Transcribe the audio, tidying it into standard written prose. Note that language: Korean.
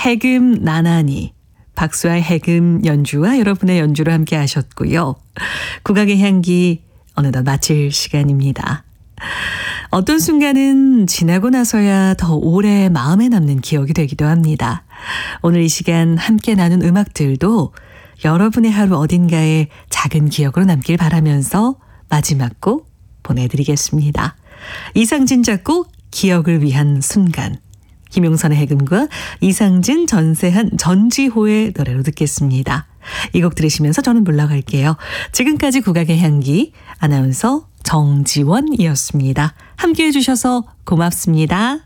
해금 나나니, 박수와 해금 연주와 여러분의 연주로 함께 하셨고요. 국악의 향기 어느덧 마칠 시간입니다. 어떤 순간은 지나고 나서야 더 오래 마음에 남는 기억이 되기도 합니다. 오늘 이 시간 함께 나눈 음악들도 여러분의 하루 어딘가에 작은 기억으로 남길 바라면서 마지막 곡 보내드리겠습니다. 이상진 작곡 기억을 위한 순간. 김용선의 해금과 이상진, 전세한, 전지호의 노래로 듣겠습니다. 이 곡 들으시면서 저는 물러갈게요. 지금까지 국악의 향기 아나운서 정지원이었습니다. 함께해 주셔서 고맙습니다.